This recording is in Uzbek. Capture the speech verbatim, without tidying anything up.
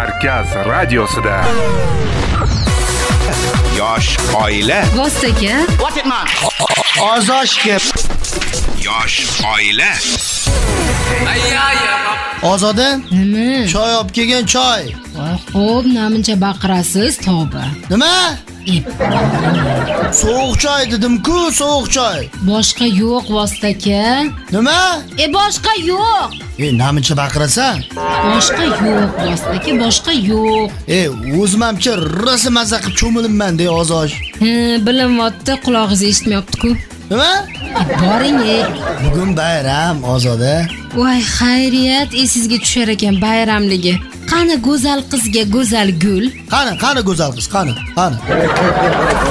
Markaz radiosida. Yosh oila. Vostaka. What it man? Ozoshga. Yosh oila. Ozoda? Nima? Choy olib kelgan choy. Xo'p, namuncha baqirasiz, tavba. Nima? Sovuq choy dedim-ku, sovuq choy. Boshqa yo'q, Vostaka. Nima? E boshqa yo'q. E, namuncha baqirasan? Boshqa yo'q, Vostaka, boshqa yo'q. E, o'zimamcha rosa maza qilib cho'milinman de Ozosh. Ha, bilinmayapti, qulog'ingiz eshitmayapti-ku. Nima? E, boring, e. Bugun bayram, Ozoda. Voy, xayriyat, esingizga tushar ekan bayramligi. Qani go'zal qizga go'zal gul? Qani, qani go'zal qiz, qani, qani.